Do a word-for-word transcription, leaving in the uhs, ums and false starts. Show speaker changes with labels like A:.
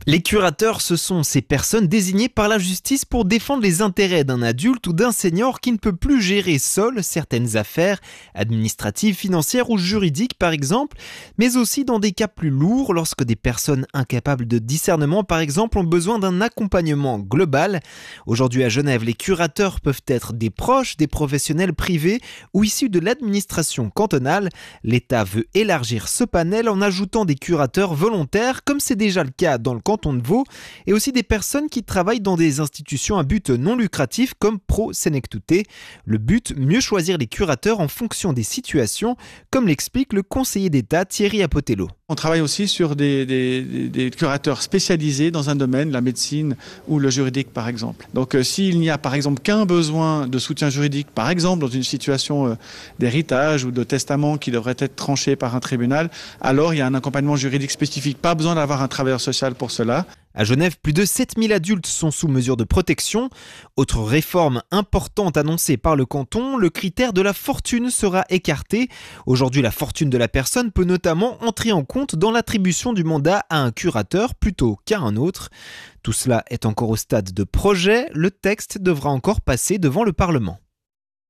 A: Les curateurs, ce sont ces personnes désignées par la justice pour défendre les intérêts d'un adulte ou d'un senior qui ne peut plus gérer seul certaines affaires administratives, financières ou juridiques par exemple, mais aussi dans des cas plus lourds lorsque des personnes incapables de discernement par exemple ont besoin d'un accompagnement global. Aujourd'hui à Genève, les curateurs peuvent être des proches, des professionnels privés ou issus de l'administration cantonale. L'État veut élargir ce panel en ajoutant des curateurs volontaires comme c'est déjà le cas dans le canton de Vaud, et aussi des personnes qui travaillent dans des institutions à but non lucratif comme Pro Senectute. Le but, mieux choisir les curateurs en fonction des situations, comme l'explique le conseiller d'État Thierry Apotello.
B: On travaille aussi sur des, des, des curateurs spécialisés dans un domaine, la médecine ou le juridique par exemple. Donc euh, s'il n'y a par exemple qu'un besoin de soutien juridique, par exemple dans une situation euh, d'héritage ou de testament qui devrait être tranché par un tribunal, alors il y a un accompagnement juridique spécifique. Pas besoin d'avoir un travailleur social pour cela.
A: À Genève, plus de sept mille adultes sont sous mesure de protection. Autre réforme importante annoncée par le canton, le critère de la fortune sera écarté. Aujourd'hui, la fortune de la personne peut notamment entrer en compte dans l'attribution du mandat à un curateur plutôt qu'à un autre. Tout cela est encore au stade de projet. Le texte devra encore passer devant le Parlement.